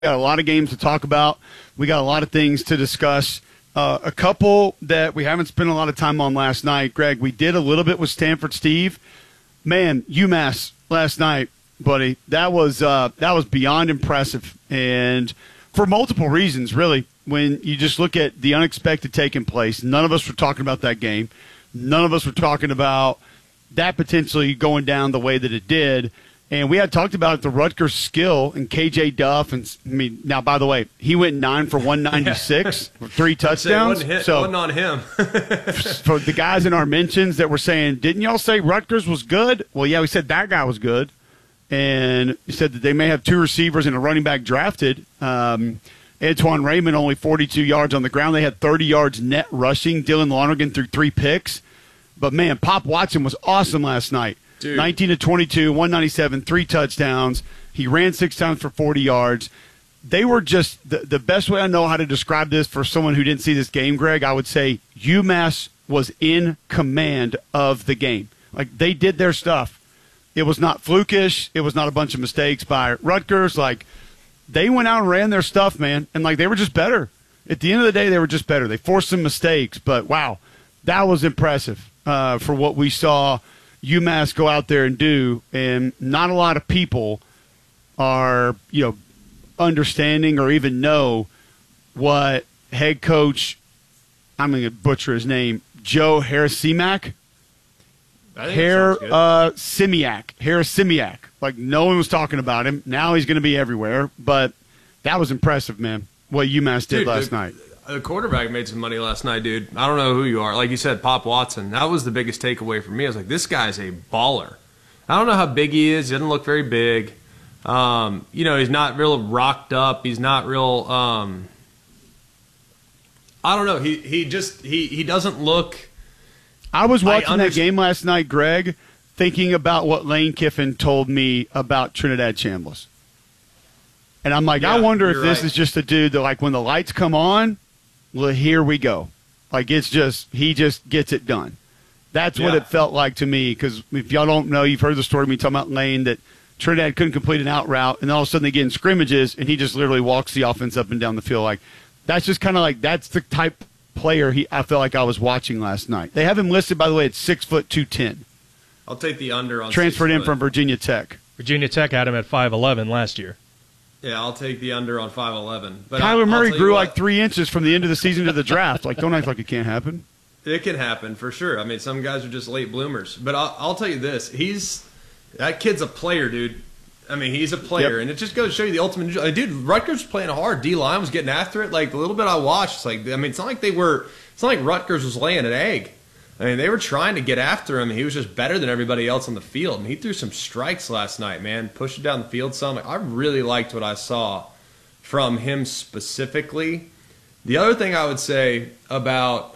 got a lot of games to talk about. We got a lot of things to discuss. A couple that we haven't spent a lot of time on last night. Greg, we did a little bit with Stanford Steve. Man, UMass last night, buddy, that was beyond impressive. And for multiple reasons, really. When you just look at the unexpected taking place, none of us were talking about that game. None of us were talking about that potentially going down the way that it did. And we had talked about the Rutgers skill and KJ Duff. And I mean, now, by the way, he went 9 for 196 with 3 touchdowns. Wasn't on him. For the guys in our mentions that were saying, didn't y'all say Rutgers was good? Well, yeah, we said that guy was good. And we said that they may have 2 receivers and a running back drafted. Antoine Raymond only 42 yards on the ground. They had 30 yards net rushing. Dylan Lonergan threw 3 picks. But, man, Pop Watson was awesome last night. Dude. 19 to 22, 197, 3 touchdowns. He ran 6 times for 40 yards. They were just the best way I know how to describe this for someone who didn't see this game, Greg, I would say UMass was in command of the game. Like, they did their stuff. It was not flukish. It was not a bunch of mistakes by Rutgers. Like, they went out and ran their stuff, man, and, like, they were just better. At the end of the day, they were just better. They forced some mistakes, but, wow, that was impressive for what we saw UMass go out there and do, and not a lot of people are, understanding or even know what head coach, I'm going to butcher his name, Joe Harris-Simiak. Harris-Simiak. Like, no one was talking about him. Now he's going to be everywhere. But that was impressive, man, what UMass did last night. The quarterback made some money last night, dude. I don't know who you are. Like you said, Pop Watson. That was the biggest takeaway for me. I was like, this guy's a baller. I don't know how big he is. He doesn't look very big. He's not real rocked up. He's not real I don't know. He doesn't look. I was watching that game last night, Greg, thinking about what Lane Kiffin told me about Trinidad Chambliss. And I'm like, I wonder if this is just a dude that, like, when the lights come on, well, here we go. Like, he just gets it done. That's what it felt like to me, because if y'all don't know, you've heard the story of me talking about Lane, that Trinidad couldn't complete an out route, and then all of a sudden they get in scrimmages, and he just literally walks the offense up and down the field. Like, that's just kind of like, that's the type player I felt like I was watching last night. They have him listed, by the way, at 6 foot 210. I'll take the under on transferred in from Virginia Tech. Virginia Tech had him at 5'11" last year. Yeah, I'll take the under on 5'11". But Kyler Murray grew like 3 inches from the end of the season to the draft. Like, don't act like it can't happen. It can happen for sure. I mean, some guys are just late bloomers. But I'll tell you this: that kid's a player, dude. I mean, he's a player, and it just goes to show you the ultimate. Dude, Rutgers was playing hard. D-line was getting after it. Like, the little bit I watched, it's like, I mean, it's not like Rutgers was laying an egg. I mean, they were trying to get after him, and he was just better than everybody else on the field. And he threw some strikes last night, man. Pushed it down the field some. I really liked what I saw from him specifically. The other thing I would say about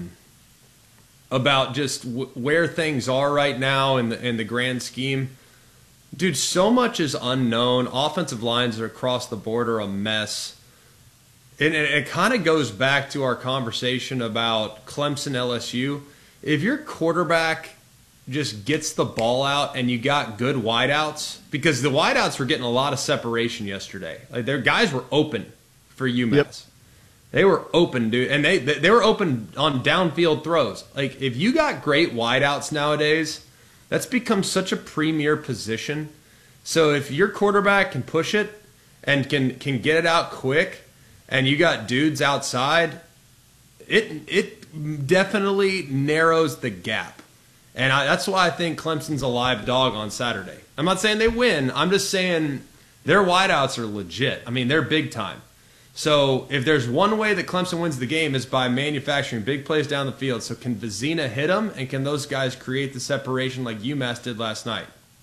just where things are right now in the grand scheme, dude, so much is unknown. Offensive lines are across the board are a mess. And it kind of goes back to our conversation about Clemson LSU. If your quarterback just gets the ball out and you got good wideouts, because the wideouts were getting a lot of separation yesterday. Like, their guys were open for UMass. Yep. They were open, dude, and they were open on downfield throws. Like, if you got great wideouts nowadays, that's become such a premier position. So if your quarterback can push it and can get it out quick, and you got dudes outside, it definitely narrows the gap. And that's why I think Clemson's a live dog on Saturday. I'm not saying they win. I'm just saying their wideouts are legit. I mean, they're big time. So if there's one way that Clemson wins the game is by manufacturing big plays down the field. So can Vizina hit them, and can those guys create the separation like UMass did last night?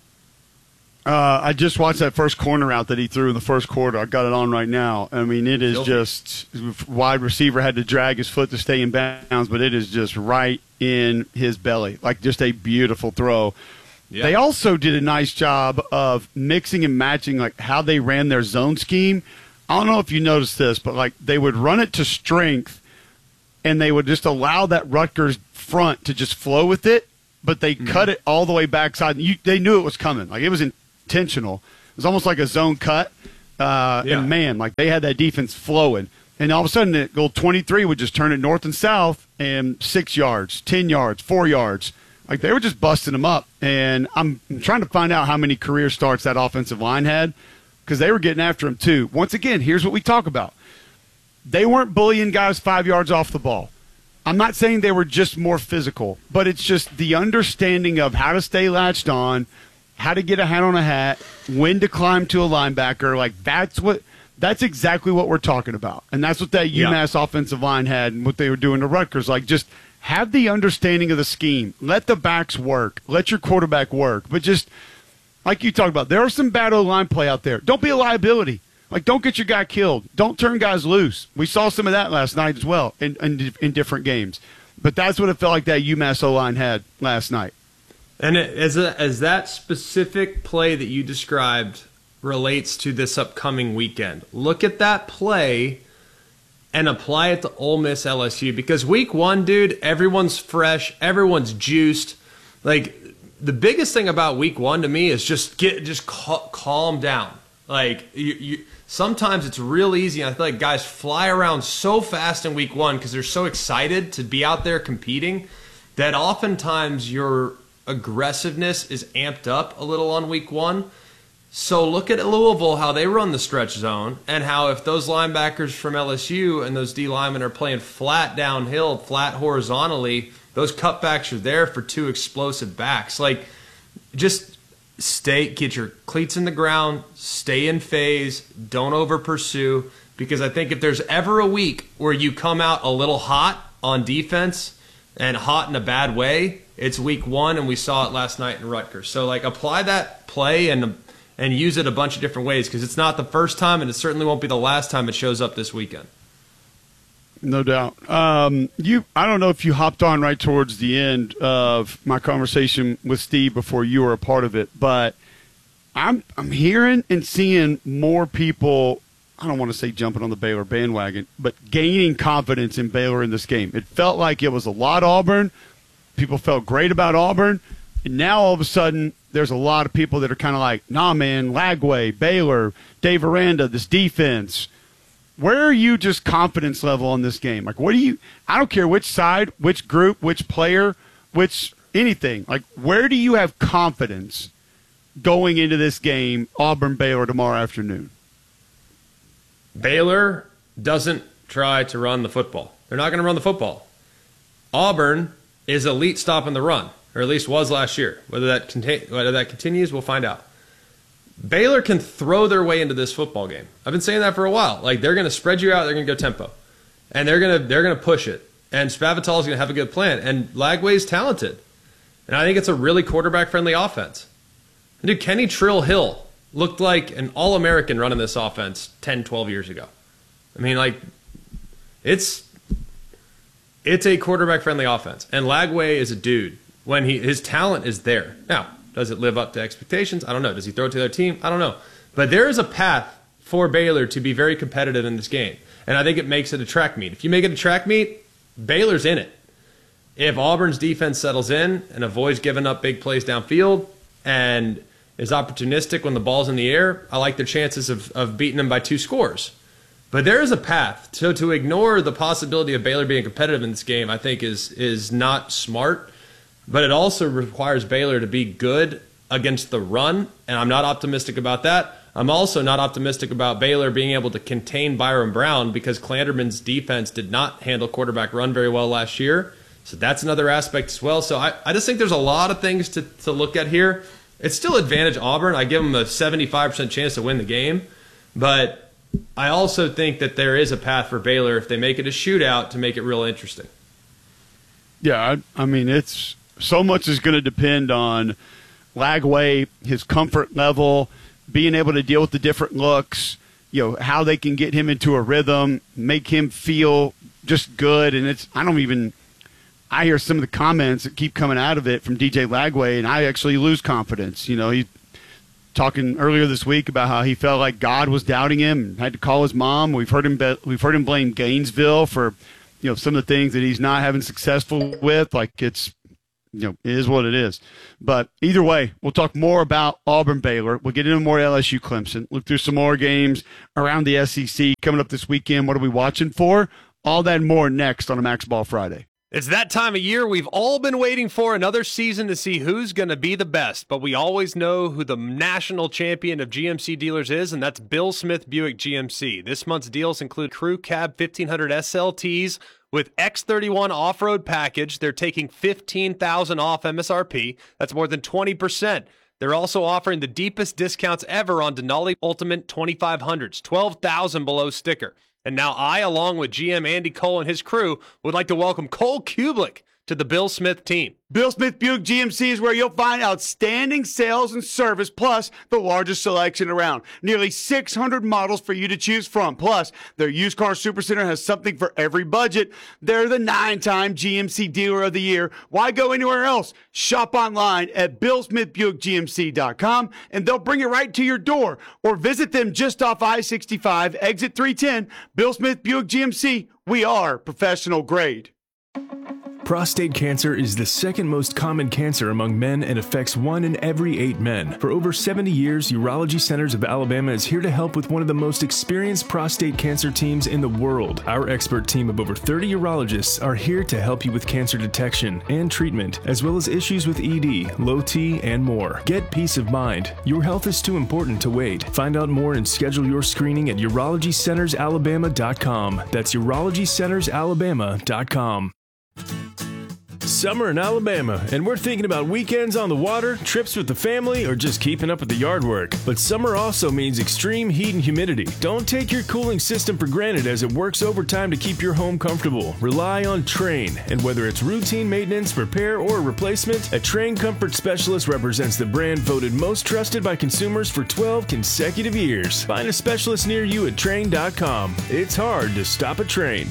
I just watched that first corner out that he threw in the first quarter. I got it on right now. I mean, it is just wide receiver had to drag his foot to stay in bounds, but it is just right in his belly, like just a beautiful throw. Yeah. They also did a nice job of mixing and matching like how they ran their zone scheme. I don't know if you noticed this, but like they would run it to strength, and they would just allow that Rutgers front to just flow with it, but they cut it all the way backside. They knew it was coming. Like, it was intentional. It was almost like a zone cut, And man, like they had that defense flowing. And all of a sudden, the goal 23 would just turn it north and south and 6 yards, 10 yards, 4 yards. Like they were just busting them up. And I'm trying to find out how many career starts that offensive line had because they were getting after him too. Once again, here's what we talk about. They weren't bullying guys 5 yards off the ball. I'm not saying they were just more physical, but it's just the understanding of how to stay latched on, how to get a hat on a hat, when to climb to a linebacker. Like that's exactly what we're talking about. And that's what that UMass offensive line had and what they were doing to Rutgers. Like just have the understanding of the scheme. Let the backs work. Let your quarterback work. But just like you talked about, there are some bad O-line play out there. Don't be a liability. Like don't get your guy killed. Don't turn guys loose. We saw some of that last night as well in different games. But that's what it felt like that UMass O-line had last night. And as that specific play that you described relates to this upcoming weekend, look at that play and apply it to Ole Miss LSU. Because week 1, dude, everyone's fresh, everyone's juiced. Like the biggest thing about week 1 to me is just calm down. Like you sometimes it's real easy. I feel like guys fly around so fast in week 1 because they're so excited to be out there competing that oftentimes your aggressiveness is amped up a little on week 1. So look at Louisville, how they run the stretch zone, and how if those linebackers from LSU and those D linemen are playing flat downhill, flat horizontally, those cutbacks are there for 2 explosive backs. Like, just get your cleats in the ground, stay in phase, don't over pursue, because I think if there's ever a week where you come out a little hot on defense and hot in a bad way, it's week 1, and we saw it last night in Rutgers. So, like, apply that play and use it a bunch of different ways because it's not the first time and it certainly won't be the last time it shows up this weekend. No doubt. I don't know if you hopped on right towards the end of my conversation with Steve before you were a part of it, but I'm hearing and seeing more people, I don't want to say jumping on the Baylor bandwagon, but gaining confidence in Baylor in this game. It felt like it was a lot Auburn. People felt great about Auburn. And now all of a sudden, there's a lot of people that are kind of like, nah, man, Lagway, Baylor, Dave Aranda, this defense. Where are you just confidence level on this game? Like, I don't care which side, which group, which player, which anything. Like, where do you have confidence going into this game, Auburn-Baylor tomorrow afternoon? Baylor doesn't try to run the football. They're not going to run the football. Auburn is elite stopping the run. Or at least was last year. Whether that continues, we'll find out. Baylor can throw their way into this football game. I've been saying that for a while. Like they're going to spread you out, they're going to go tempo, and they're going to push it. And Spavital is going to have a good plan. And Lagway's talented, and I think it's a really quarterback-friendly offense. And dude, Kenny Trill-Hill looked like an All-American running this offense 10, 12 years ago. I mean, like it's a quarterback-friendly offense, and Lagway is a dude. When his talent is there. Now, does it live up to expectations? I don't know. Does he throw it to their team? I don't know. But there is a path for Baylor to be very competitive in this game. And I think it makes it a track meet. If you make it a track meet, Baylor's in it. If Auburn's defense settles in and avoids giving up big plays downfield and is opportunistic when the ball's in the air, I like their chances of beating them by 2 scores. But there is a path. So to ignore the possibility of Baylor being competitive in this game, I think is not smart. But it also requires Baylor to be good against the run, and I'm not optimistic about that. I'm also not optimistic about Baylor being able to contain Byron Brown because Clanderman's defense did not handle quarterback run very well last year. So that's another aspect as well. So I just think there's a lot of things to look at here. It's still advantage Auburn. I give them a 75% chance to win the game. But I also think that there is a path for Baylor if they make it a shootout to make it real interesting. Yeah, I mean, it's so much is going to depend on Lagway, his comfort level, being able to deal with the different looks, how they can get him into a rhythm, make him feel just good. And I hear some of the comments that keep coming out of it from DJ Lagway, and I actually lose confidence. He's talking earlier this week about how he felt like God was doubting him and had to call his mom. We've heard him blame Gainesville for some of the things that he's not having successful with. Like it's it is what it is. But either way, we'll talk more about Auburn Baylor. We'll get into more LSU Clemson. Look through some more games around the SEC coming up this weekend. What are we watching for? All that and more next on a Max Ball Friday. It's that time of year we've all been waiting for, another season to see who's going to be the best. But we always know who the national champion of GMC dealers is, and that's Bill Smith Buick GMC. This month's deals include Crew Cab 1500 SLTs with X31 off-road package. They're taking $15,000 off MSRP. That's more than 20%. They're also offering the deepest discounts ever on Denali Ultimate 2500s, $12,000 below sticker. And now I, along with GM Andy Cole and his crew, would like to welcome Cole Kublik to the Bill Smith team. Bill Smith Buick GMC is where you'll find outstanding sales and service, plus the largest selection around. Nearly 600 models for you to choose from. Plus, their used car supercenter has something for every budget. They're the 9-time GMC Dealer of the Year. Why go anywhere else? Shop online at BillSmithBuickGMC.com, and they'll bring it right to your door. Or visit them just off I-65, exit 310. Bill Smith Buick GMC, we are professional grade. Prostate cancer is the second most common cancer among men and affects 1 in every 8 men. For over 70 years, Urology Centers of Alabama is here to help with one of the most experienced prostate cancer teams in the world. Our expert team of over 30 urologists are here to help you with cancer detection and treatment, as well as issues with ED, low T, and more. Get peace of mind. Your health is too important to wait. Find out more and schedule your screening at UrologyCentersAlabama.com. That's UrologyCentersAlabama.com. Summer in Alabama, and we're thinking about weekends on the water, trips with the family, or just keeping up with the yard work. But summer also means extreme heat and humidity. Don't take your cooling system for granted, as it works overtime to keep your home comfortable. Rely on Trane, and whether it's routine maintenance, repair, or replacement, a Trane Comfort Specialist represents the brand voted most trusted by consumers for 12 consecutive years. Find a specialist near you at Trane.com. It's hard to stop a Trane.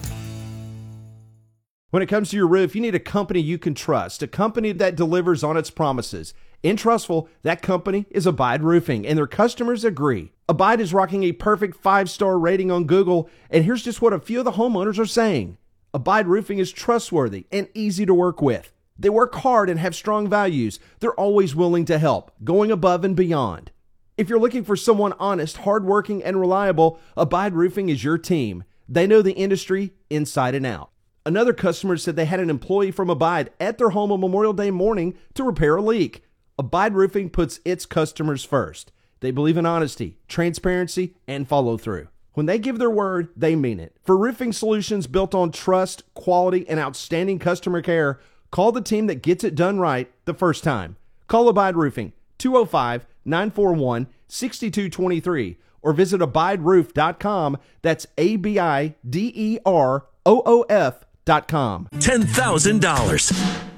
When it comes to your roof, you need a company you can trust, a company that delivers on its promises. In Trustful, that company is Abide Roofing, and their customers agree. Abide is rocking a perfect 5-star rating on Google, and here's just what a few of the homeowners are saying. Abide Roofing is trustworthy and easy to work with. They work hard and have strong values. They're always willing to help, going above and beyond. If you're looking for someone honest, hardworking, and reliable, Abide Roofing is your team. They know the industry inside and out. Another customer said they had an employee from Abide at their home on Memorial Day morning to repair a leak. Abide Roofing puts its customers first. They believe in honesty, transparency, and follow-through. When they give their word, they mean it. For roofing solutions built on trust, quality, and outstanding customer care, call the team that gets it done right the first time. Call Abide Roofing, 205-941-6223, or visit abideroof.com. That's ABIDEROOF.com. $10,000.